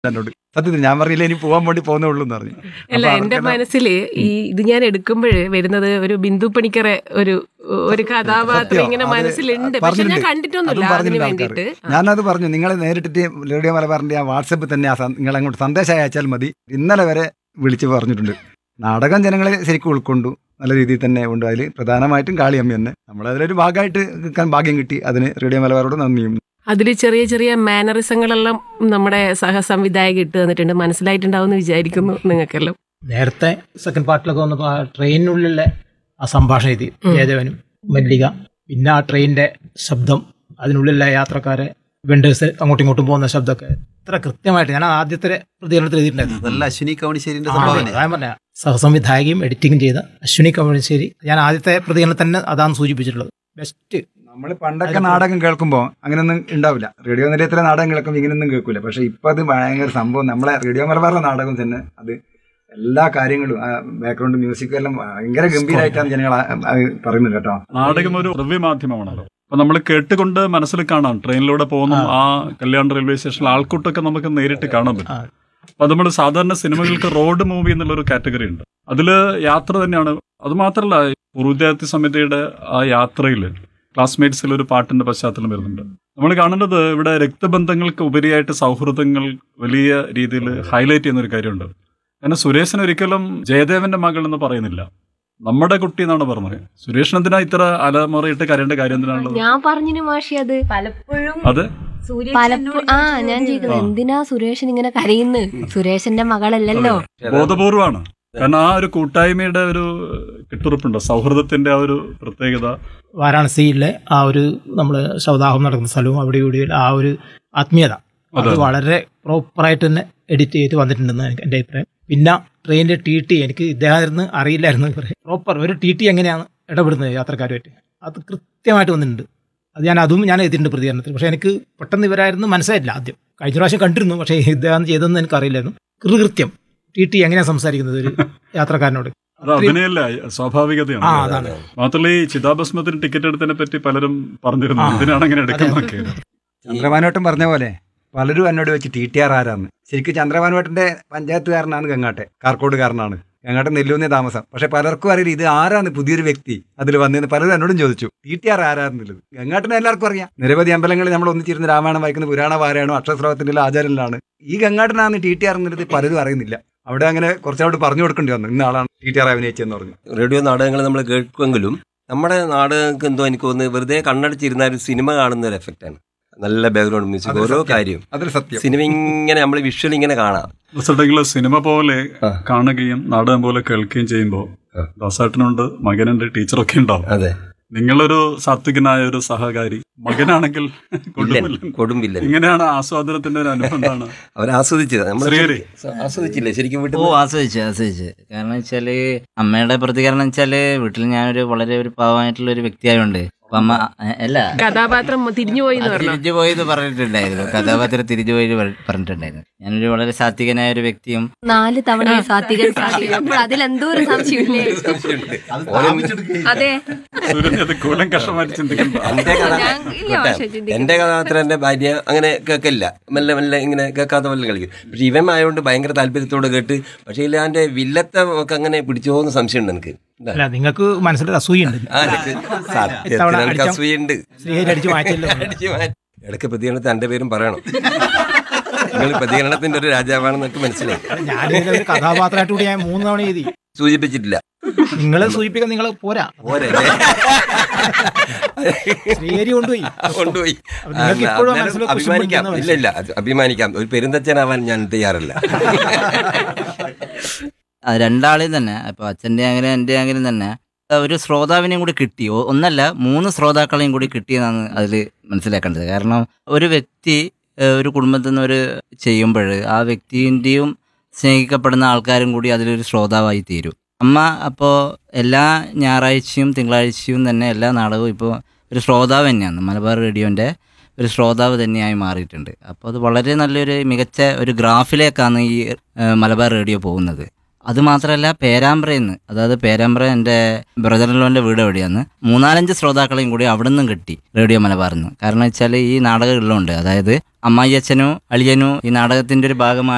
എന്നോട്. സത്യത്തിൽ ഞാൻ പറഞ്ഞില്ല ഇനി പോകാൻ വേണ്ടി പോകുന്നുള്ളൂ എന്ന് പറഞ്ഞു. അല്ല, എന്റെ മനസ്സിൽ ഇത് ഞാൻ എടുക്കുമ്പോഴേ വരുന്നത് ഒരു ബിന്ദു പണിക്കറെ ഒരു കഥാപാത്രം ഇങ്ങനെ മനസ്സിലുണ്ട്. പക്ഷെ ഞാൻ കണ്ടിട്ടൊന്നുമില്ല അതിന് വേണ്ടിയിട്ട്. ഞാനത് പറഞ്ഞു, നിങ്ങളെ നേരിട്ടിട്ട് റേഡിയോ മലബാറിന്റെ ആ വാട്സപ്പിൽ തന്നെ നിങ്ങൾ അങ്ങോട്ട് സന്ദേശം അയച്ചാൽ മതി. ഇന്നലെ വരെ വിളിച്ച് പറഞ്ഞിട്ടുണ്ട്. നാടകം ജനങ്ങളെ ശരിക്കും ഉൾക്കൊണ്ടു, നല്ല രീതിയിൽ തന്നെ ഉണ്ട്. അതിൽ പ്രധാനമായിട്ടും കാളിയമ്മ തന്നെ നമ്മളതിലൊരു ഭാഗമായിട്ട് നിൽക്കാൻ ഭാഗ്യം കിട്ടി. അതിന് റേഡിയോ മലബാറോട് നന്ദിയും. അതിൽ ചെറിയ ചെറിയ മാനറിസങ്ങളെല്ലാം നമ്മുടെ സഹസംവിധായക ഇട്ട് തന്നിട്ടുണ്ട്. മനസ്സിലായിട്ടുണ്ടാവും വിചാരിക്കുന്നു നിങ്ങൾക്കെല്ലാം. നേരത്തെ സെക്കൻഡ് പാർട്ടിലൊക്കെ വന്നപ്പോൾ ആ ട്രെയിനിനുള്ളിലെ ആ സംഭാഷണ രീതി, ജയദേവനും മല്ലിക, പിന്നെ ആ ട്രെയിനിന്റെ ശബ്ദം, അതിനുള്ളിലെ യാത്രക്കാരെ വെണ്ടേഴ്സ് അങ്ങോട്ടും ഇങ്ങോട്ടും പോകുന്ന ശബ്ദമൊക്കെ ഇത്ര കൃത്യമായിട്ട് ഞാൻ ആദ്യത്തെ പ്രതികരണത്തിൽ എഴുതിയിട്ടുണ്ടായിരുന്നു. അശ്വിനി കവണിശ്ശേരിന്റെ സംഭാവന ഞാൻ പറഞ്ഞ സഹസംവിധായകയും എഡിറ്റിംഗും ചെയ്ത അശ്വിനി കവണിശ്ശേരി. ഞാൻ ആദ്യത്തെ പ്രതികരണം തന്നെ അതാണ് സൂചിപ്പിച്ചിട്ടുള്ളത്. ബെസ്റ്റ്. നമ്മൾ പണ്ടൊക്കെ നാടകം കേൾക്കുമ്പോൾ അങ്ങനെയൊന്നും ഉണ്ടാവില്ല. റേഡിയോ നിലയത്തിലെ നാടകം കേൾക്കുമ്പോൾ ഇങ്ങനെയൊന്നും കേൾക്കില്ല. പക്ഷെ ഇപ്പം അത് ഭയങ്കര സംഭവം. നമ്മളെ റേഡിയോ മലബാറിലെ നാടകം തന്നെ അത് എല്ലാ കാര്യങ്ങളും ബാക്ക്ഗ്രൗണ്ട് മ്യൂസിക്കും എല്ലാം ഭയങ്കര ഗംഭീരമായിട്ടാണ് ജനങ്ങൾ പറയുന്നത് കേട്ടോ. നാടകം ഒരു മാധ്യമമാണല്ലോ. അപ്പൊ നമ്മൾ കേട്ടുകൊണ്ട് മനസ്സിൽ കാണാം. ട്രെയിനിലൂടെ പോകുന്ന ആ കല്യാൺ റെയിൽവേ സ്റ്റേഷനിൽ ആൾക്കൂട്ടൊക്കെ നമുക്ക് നേരിട്ട് കാണാൻ പറ്റും. അപ്പൊ നമ്മൾ സാധാരണ സിനിമകൾക്ക് റോഡ് മൂവി എന്നുള്ളൊരു കാറ്റഗറി ഉണ്ട്. അതില് യാത്ര തന്നെയാണ്. അത് മാത്രമല്ല, പൂർവ്വവിദ്യാർത്ഥി സമിതിയുടെ ആ യാത്രയിൽ ക്ലാസ്മേറ്റ്സിൽ ഒരു പാട്ടിന്റെ പശ്ചാത്തലം വരുന്നുണ്ട്. നമ്മൾ കാണേണ്ടത് ഇവിടെ രക്തബന്ധങ്ങൾക്ക് ഉപരിയായിട്ട് സൗഹൃദങ്ങൾ വലിയ രീതിയിൽ ഹൈലൈറ്റ് ചെയ്യുന്ന ഒരു കാര്യമുണ്ട്. കാരണം സുരേഷിന് ഒരിക്കലും ജയദേവന്റെ മകൾ എന്ന് പറയുന്നില്ല, നമ്മുടെ കുട്ടി എന്നാണ് പറഞ്ഞത്. സുരേഷിന് എന്തിനാ ഇത്ര അലമുറയിട്ട് കരയേണ്ട കാര്യം എന്തിനാണുള്ളത്? ഞാൻ പറഞ്ഞു മാഷി, അത് പലപ്പോഴും അതെ ഞാൻ ചോദിക്കുന്നത് എന്തിനാ സുരേഷൻ ഇങ്ങനെ കരയുന്നു? സുരേഷന്റെ മകളല്ലല്ലോ. ബോധപൂർവമാണ്. കാരണം ആ ഒരു കൂട്ടായ്മയുടെ ഒരു കെട്ടുറപ്പുണ്ട്, സൗഹൃദത്തിന്റെ ആ ഒരു പ്രത്യേകത. വാരാണസിയിലെ ആ ഒരു നമ്മൾ ശവദാഹം നടക്കുന്ന സ്ഥലവും അവിടെ ഇവിടെ ആ ഒരു ആത്മീയത അത് വളരെ പ്രോപ്പറായിട്ട് തന്നെ എഡിറ്റ് ചെയ്ത് വന്നിട്ടുണ്ടെന്ന് എൻ്റെ അഭിപ്രായം. പിന്നെ ട്രെയിനിന്റെ TT എനിക്ക് ഇദ്ദേഹത്തിന് അറിയില്ലായിരുന്നു. പ്രോപ്പർ ഒരു TT എങ്ങനെയാണ് ഇടപെടുന്നത് യാത്രക്കാരുമായിട്ട്, അത് കൃത്യമായിട്ട് വന്നിട്ടുണ്ട്. അത് ഞാൻ എഴുതിയിട്ടുണ്ട് പ്രതികരണത്തിൽ. പക്ഷെ എനിക്ക് പെട്ടെന്ന് ഇവരായിരുന്നു മനസ്സിലായില്ല. ആദ്യം കഴിഞ്ഞ പ്രാവശ്യം കണ്ടിരുന്നു, പക്ഷേ ഇദ്ദേഹം ചെയ്തതെന്ന് എനിക്ക് അറിയില്ലായിരുന്നു. കൃത്യം TT എങ്ങനെയാണ് സംസാരിക്കുന്നത് ഒരു യാത്രക്കാരനോട്. അത് അഭിനയല്ല, സ്വാഭാവികതയാണ്. മാത്രമല്ല ഈ ചിതാഭസ്മത്തിന് ടിക്കറ്റ് എടുത്തതിനെ പറ്റി പലരും പറഞ്ഞിരുന്നു, എന്തിനാണ് അങ്ങനെ എടുക്കുന്നതൊക്കെ. ചന്ദ്രഭാനുവേട്ടൻ പറഞ്ഞ പോലെ പലരും എന്നോട് വെച്ച് TTR ആരാന്ന്. ശരിക്കും ചന്ദ്രഭാനുവേട്ടന്റെ പഞ്ചായത്തുകാരനാണ് ഗങ്ങാട്ടെ, കാർക്കോടുകാരനാണ്. ഗങ്ങാട്ടെ നെല്ലൂന്നേ താമസം. പക്ഷെ പലർക്കും അറിയില്ല ഇത് ആരാന്ന്, പുതിയൊരു വ്യക്തി അതിൽ വന്നതെന്ന് പലരും എന്നോടും ചോദിച്ചു. TTR ആരാന്നുള്ളത് ഗങ്ങാട്ടിനെ എല്ലാവർക്കും അറിയാം. നിരവധി അമ്പലങ്ങളിൽ നമ്മൾ ഒന്നിച്ചിരുന്ന് രാമായണം വായിക്കുന്ന പുരാണ പാരായണോ അക്ഷരശ്ലോകത്തിന്റെ ആചാരനിലാണ്. ഈ ഗങ്ങാട്ടനാണ് TTR എന്നുള്ളത് പലരും അറിയുന്നില്ല. അവിടെ അങ്ങനെ കുറച്ചവിടെ പറഞ്ഞു കൊടുക്കേണ്ടി വന്നു, ഇന്ന ആളാണ് TTR അഭിനയിച്ചെന്ന് പറഞ്ഞു. റേഡിയോ നാടകങ്ങൾ നമ്മൾ കേൾക്കുമെങ്കിലും നമ്മുടെ നാടകങ്ങൾക്ക് എന്തോ എനിക്ക് തോന്നുന്നത് വെറുതെ കണ്ണടച്ചിരുന്ന ഒരു സിനിമ കാണുന്ന ഒരു എഫക്റ്റാണ്. നല്ല ബാക്ക്ഗ്രൗണ്ട് മ്യൂസിക്, ഓരോ കാര്യം സിനിമ ഇങ്ങനെ നമ്മൾ വിഷ്വൽ ഇങ്ങനെ കാണാം. സിനിമ പോലെ കാണുകയും നാടകം പോലെ കേൾക്കുകയും ചെയ്യുമ്പോൾ ദാസേട്ടനുണ്ട്, മകനുണ്ട്, ടീച്ചറൊക്കെ ഉണ്ടാവും. അതെ, നിങ്ങളൊരു സാത്വികനായ ഒരു സഹകാരി, മകനാണെങ്കിൽ കൊടുമ്പില്ല. ഇങ്ങനെയാണ് ആസ്വാദനത്തിന്റെ ഒരു അനുഭവം. അവരാസ്വദിച്ചത് ആസ്വദിച്ചില്ലേ ശരിക്കും? ആസ്വദിച്ചു. കാരണം വെച്ചാല് അമ്മയുടെ പ്രതികരണം വെച്ചാല് വീട്ടിൽ ഞാനൊരു വളരെ ഒരു പാവമായിട്ടുള്ള ഒരു വ്യക്തിയായോണ്ട് അമ്മ അല്ല കഥാപാത്രം തിരിഞ്ഞുപോയി എന്ന് പറഞ്ഞിട്ടുണ്ടായിരുന്നു. കഥാപാത്രം തിരിഞ്ഞുപോയി പറഞ്ഞിട്ടുണ്ടായിരുന്നു. ഞാനൊരു വളരെ സാത്വികനായ ഒരു വ്യക്തിയും 4 തവണ സാത്വികൻ അപ്പോൾ അതിലെന്തോ ഒരു സംശയമില്ലേ? അതെ, എന്റെ കഥാപാത്രന്റെ ഭാര്യ അങ്ങനെ കേൾക്കില്ല, മെല്ലെ മെല്ലെ ഇങ്ങനെ കേൾക്കാത്ത പോലെ കളിക്കും. പക്ഷെ ഇവൻ ആയതുകൊണ്ട് ഭയങ്കര താല്പര്യത്തോടെ കേട്ട്. പക്ഷെ ഇല്ല അതിന്റെ വില്ലത്തം ഒക്കെ അങ്ങനെ പിടിച്ചോന്ന് സംശയമുണ്ട് എനിക്ക്. നിങ്ങൾക്ക് മനസ്സിലൊരു അസൂയുണ്ട്, അസൂയുണ്ട്. ഇടയ്ക്ക് പ്രതികരണത്തിൽ എന്റെ പേരും പറയണം. നിങ്ങൾ പ്രതികരണത്തിന്റെ ഒരു രാജാവാണെന്നൊക്കെ മനസ്സിലായി. ഞാനൊരു കഥാപാത്രമായിട്ട് കൂടി ഞാൻ 3 തവണ എഴുതി. സൂചിപ്പിച്ചിട്ടില്ല. നിങ്ങളെ സൂചിപ്പിക്കാൻ നിങ്ങൾ പോരാ. ശ്രീഹരി കൊണ്ടുപോയി. അഭിമാനിക്കാം. ഇല്ല അഭിമാനിക്കാം. ഒരു പെരുന്തച്ഛനാവാൻ ഞാൻ തയ്യാറല്ല. രണ്ടാളെയും തന്നെ, ഇപ്പൊ അച്ഛൻ്റെ ആണെങ്കിലും എൻ്റെ ആണെങ്കിലും തന്നെ ഒരു ശ്രോതാവിനെയും കൂടി കിട്ടി. ഒന്നല്ല 3 ശ്രോതാക്കളെയും കൂടി കിട്ടിയെന്നാണ് അതിൽ മനസ്സിലാക്കേണ്ടത്. കാരണം ഒരു വ്യക്തി ഒരു കുടുംബത്തിൽ നിന്ന് ഒരു ചെയ്യുമ്പോൾ ആ വ്യക്തിൻ്റെയും സ്നേഹിക്കപ്പെടുന്ന ആൾക്കാരും കൂടി അതിലൊരു ശ്രോതാവായി തീരും. അമ്മ അപ്പോൾ എല്ലാ ഞായറാഴ്ചയും തിങ്കളാഴ്ചയും തന്നെ എല്ലാ നാടകവും ഇപ്പോൾ ഒരു ശ്രോതാവ് തന്നെയാണ്. മലബാർ റേഡിയോൻ്റെ ഒരു ശ്രോതാവ് തന്നെയായി മാറിയിട്ടുണ്ട്. അപ്പോൾ അത് വളരെ നല്ലൊരു മികച്ച ഒരു ഗ്രാഫിലേക്കാണ് ഈ മലബാർ റേഡിയോ പോകുന്നത്. അതുമാത്രമല്ല പേരാമ്പ്രയെന്ന്, അതായത് പേരാമ്പ്ര എൻ്റെ ബ്രദറിലോൻ്റെ വീട് എവിടെയാണ്, 3-4 ശ്രോതാക്കളെയും കൂടി അവിടെ നിന്നും കിട്ടി റേഡിയോ മലബാറിൽ നിന്ന്. കാരണം വെച്ചാൽ ഈ നാടകം ഉള്ളതുകൊണ്ട്, അതായത് അമ്മായി അച്ഛനോ അളിയനോ ഈ നാടകത്തിൻ്റെ ഒരു ഭാഗമായി